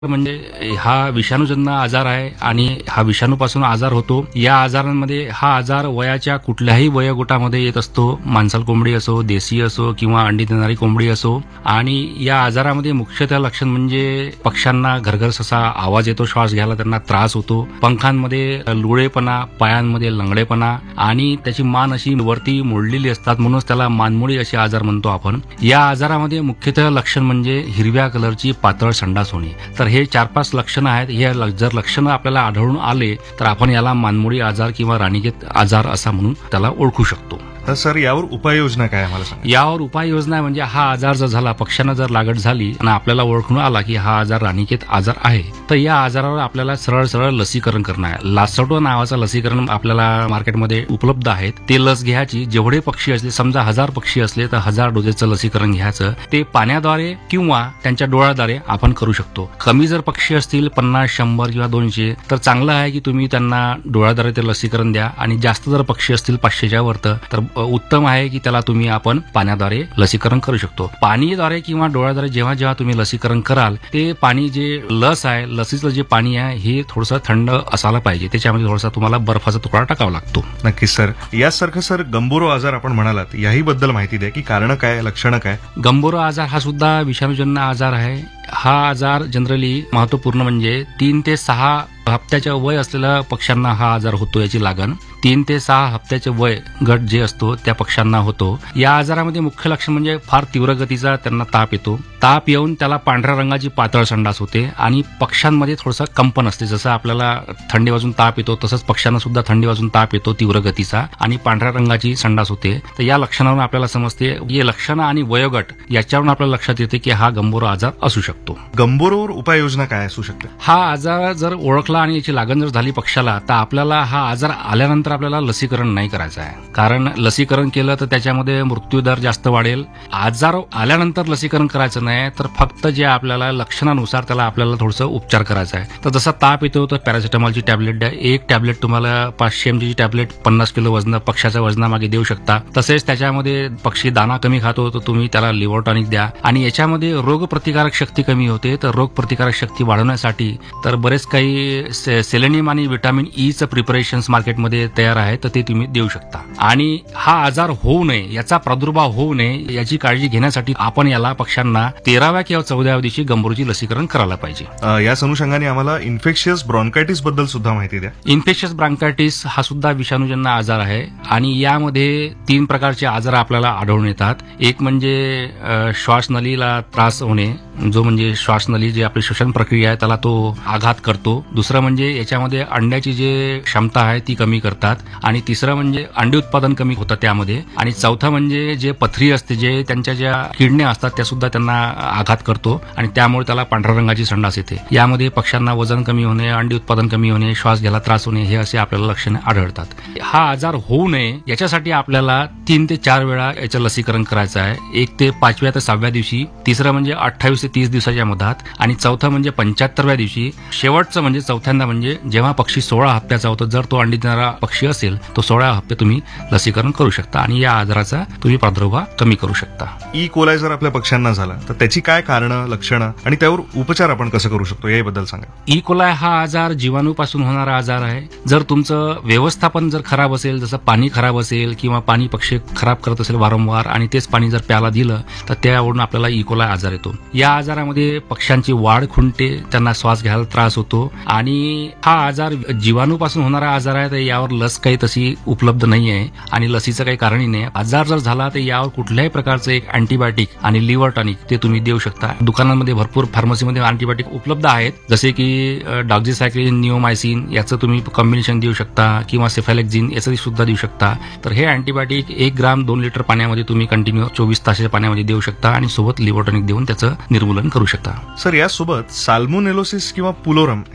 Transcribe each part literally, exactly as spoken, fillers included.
म्हणजे हा विषाणूजन्य आजार आहे आणि हा विषाणूपासून आजार होतो. या आजारांमध्ये हा आजार वयाच्या कुठल्याही वयोगटामध्ये येत असतो. मांसल कोंबडी असो, देशी असो किंवा अंडी देणारी कोंबडी असो. आणि या आजारामध्ये मुख्यतः लक्षण म्हणजे पक्ष्यांना घरघर असा आवाज येतो, श्वास घ्यायला त्यांना त्रास होतो, पंखांमध्ये लुळेपणा, पायांमध्ये लंगडेपणा आणि त्याची मान अशी वरती मोडलेली असतात, म्हणूनच त्याला मानमोडी असे आजार म्हणतो आपण. या आजारामध्ये मुख्यतः लक्षण म्हणजे हिरव्या कलरची पातळ संडास होणे. तर हे चार पाच लक्षणं आहेत. हे जर लक्षणं आपल्याला आढळून आले तर आपण याला मानमोडी आजार किंवा राणीखेत आजार असा म्हणून त्याला ओळखू शकतो. तर सर यावर उपाययोजना काय मला सांगा? यावर उपाययोजना म्हणजे हा आजार जर झाला, पक्ष्यांना जर लागण झाली आणि आपल्याला ओळखून आला की हा आजार राणीखेत आजार आहे, तर या आजारावर आपल्याला सरळ सरळ लसीकरण करणं आहे. लासोटो नावाचं लसीकरण आपल्याला मार्केटमध्ये उपलब्ध आहे. ते लस घ्यायची. जेवढे पक्षी असले, समजा हजार पक्षी असले तर हजार डोजेचं लसीकरण घ्यायचं. ते पाण्याद्वारे किंवा त्यांच्या डोळ्याद्वारे आपण करू शकतो. कमी जर पक्षी असतील पन्नास शंभर किंवा दोनशे तर चांगलं आहे की तुम्ही त्यांना डोळ्याद्वारे ते लसीकरण द्या. आणि जास्त जर पक्षी असतील पाचशेच्या वर तर उत्तम आहे की त्याला तुम्ही आपण पाण्याद्वारे लसीकरण करू शकतो. पाणीद्वारे किंवा डोळ्याद्वारे जेव्हा जेव्हा तुम्ही लसीकरण कराल ते पाणी जे लस आहे, लसीचं जे पाणी आहे हे थोडंसं थंड असायला पाहिजे. त्याच्यामध्ये थोडासा तुम्हाला बर्फाचा तुकडा टाकावा लागतो. नक्कीच सर. यासारखं सर गंभीर आजार आपण म्हणालात, याही बद्दल माहिती द्या की कारण काय, लक्षणं काय? गंभीर आजार हा सुद्धा विषाणूजन्य आजार आहे. हा आजार जनरली महत्वपूर्ण म्हणजे तीन ते सहा हप्त्याच्या वय असलेल्या पक्ष्यांना हा आजार होतो. याची लागण तीन ते सहा हप्त्याचे वय गट जे असतो त्या पक्ष्यांना होतो. या आजारामध्ये मुख्य लक्षण म्हणजे फार तीव्र गतीचा त्यांना ताप येतो. ताप येऊन त्याला पांढऱ्या रंगाची पातळ संडास होते आणि पक्ष्यांमध्ये थोडंसं कंपन असते. जसं आपल्याला थंडी वाजून ताप येतो तसंच पक्ष्यांना सुद्धा थंडी वाजून ताप येतो तीव्र गतीचा आणि पांढऱ्या रंगाची संडास होते. तर या लक्षणावरून आपल्याला समजते हे लक्षणं आणि वयोगट याच्यावरून आपल्याला लक्षात येते की हा गंभीर आजार असू शकतो. गंभीरवर उपाययोजना काय असू शकते? हा आजार जर ओळखला आणि याची लागण जर झाली पक्षाला तर आपल्याला हा आजार आल्यानंतर आपल्याला लसीकरण नाही करायचं आहे. कारण लसीकरण केलं तर त्याच्यामध्ये मृत्यूदर जास्त वाढेल. आजार आल्यानंतर लसीकरण करायचं नाही तर फक्त जे आपल्याला लक्षणानुसार त्याला आपल्याला थोडंसं उपचार करायचा आहे. तर जसा ताप येतो तर पॅरासिटामॉलची टॅबलेट द्या. एक टॅबलेट तुम्हाला पाचशे एमजीची टॅबलेट पन्नास किलो वजन पक्षाच्या वजनामागे देऊ शकता. तसेच त्याच्यामध्ये पक्षी दाना कमी खातो तर तुम्ही त्याला लिव्हर टॉनिक द्या. आणि याच्यामध्ये रोगप्रतिकारक शक्ती कमी होते तर रोगप्रतिकारक शक्ती वाढवण्यासाठी तर बरेच काही सेलेनियम आणि व्हिटॅमिन ईचं प्रिपरेशन्स मार्केटमध्ये तयार आहे तर ते तुम्ही देऊ शकता. आणि हा आजार होऊ नये, याचा प्रादुर्भाव होऊ नये याची काळजी घेण्यासाठी आपण याला पक्ष्यांना तेराव्या किंवा चौदाव्या दिवशी गंभीरची लसीकरण करायला पाहिजे. या अनुषंगाने आम्हाला इन्फेक्शियस ब्रॉन्कायटिस बद्दल सुद्धा माहिती द्या. इन्फेक्शियस ब्रॉन्कायटिस हा सुद्धा विषाणूजन्य आजार आहे आणि यामध्ये तीन प्रकारचे आजार आपल्याला आढळून येतात. एक म्हणजे श्वासनलीला त्रास होणे, जो म्हणजे श्वासनली जे आपली श्वसन प्रक्रिया आहे त्याला तो आघात करतो. दुसरं म्हणजे याच्यामध्ये अंड्याची जे क्षमता आहे ती कमी करतात. आणि तिसरं म्हणजे अंडी उत्पादन कमी होतं त्यामध्ये. आणि चौथा म्हणजे जे पथरी असते, जे त्यांच्या ज्या किडण्या असतात त्या सुद्धा त्यांना आघात करतो आणि त्यामुळे त्याला पांढऱ्या रंगाची संडास येते. यामध्ये पक्ष्यांना वजन कमी होणे, अंडी उत्पादन कमी होणे, श्वास घ्यायला त्रास होणे हे असे आपल्याला लक्षणे आढळतात. हा आजार होऊ नये याच्यासाठी आपल्याला तीन ते चार वेळा याचं लसीकरण करायचं आहे. एक ते पाचव्या ते सहाव्या दिवशी, तिसरं म्हणजे अठ्ठावीस ते तीस दिवसाच्या मधात आणि चौथं म्हणजे पंच्याहत्तरव्या दिवशी. शेवटचं म्हणजे चौथ्यांदा म्हणजे जेव्हा पक्षी सोळा हप्त्याचा होतो. जर तो अंडी देणारा पक्षी असेल तो सोळा हप्ते तुम्ही लसीकरण करू शकता आणि या आजाराचा तुम्ही प्रादुर्भाव कमी करू शकता. ई कोलाय जर आपल्या पक्ष्यांना झाला तर त्याची काय कारणं, लक्षणं आणि त्यावर उपचार आपण कसं करू शकतो याबद्दल सांगा. ई कोलाय हा आजार जीवाणूपासून होणारा आजार आहे. जर तुमचं व्यवस्थापन जर खराब असेल, जसं पाणी खराब असेल किंवा पाणी पक्षी खराब करत असेल वारंवार आणि तेच पाणी जर प्यायला दिलं तर त्यावरून आपल्याला ई कोलाय आजार येतो. या आजारामध्ये पक्ष्यांची वाढ खुंटते, त्यांना श्वास घ्यायला त्रास होतो आणि हा आजार जीवाणूपासून होणारा आजार आहे. तर यावर लस काही तशी उपलब्ध नाही आहे आणि लसीचं काही कारणही नाही. आजार जर झाला तर यावर कुठल्याही प्रकारचं एक अँटीबायोटिक आणि लिव्हर टॉनिक ते तुम्ही देऊ शकता. दुकानांमध्ये भरपूर फार्मसीमध्ये अँटीबायोटिक उपलब्ध आहेत, जसे की डॉक्झीसायक्लिन, निओमायसिन याचं तुम्ही कॉम्बिनेशन देऊ शकता किंवा सेफॅलेक्झिन याचं सुद्धा देऊ शकता. तर हे अँटीबायोटिक एक ग्राम दोन लिटर पाण्यामध्ये तुम्ही कंटिन्यू चोवीस तासाच्या पाण्यामध्ये देऊ शकता आणि सोबत लिव्हर टॉनिक देऊन त्याचं निर्मूलन करू शकता. सर यासोबत साल्मोनेलोसिस किंवा पुलोरम हे सुद्धा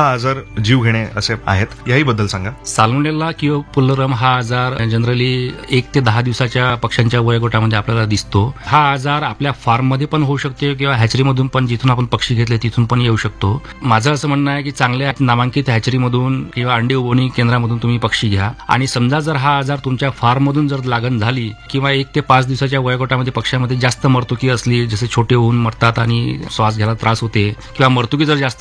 हा आजार जीव घेणे असे आहेत याही बद्दल सांगा. साल्मोनेला किंवा पुल्लरम हा आजार जनरली एक ते दहा दिवसाच्या पक्ष्यांच्या वयोगटामध्ये आपल्याला दिसतो. हा आजार आपल्या फार्ममध्ये पण होऊ शकते किंवा हॅचरीमधून पण, जिथून आपण पक्षी घेतले तिथून पण येऊ शकतो. माझं असं म्हणणं आहे की चांगल्या नामांकित हॅचरीमधून किंवा अंडी उबवणी केंद्रामधून तुम्ही पक्षी घ्या आणि समजा जर हा आजार तुमच्या फार्ममधून जर लागण झाली किंवा एक ते पाच दिवसाच्या वयोगटामध्ये पक्ष्यामध्ये जास्त मर्तुकी असली, जसे छोटे होऊन मरतात आणि श्वास घ्यायला त्रास होते किंवा मर्तुकी जर जास्त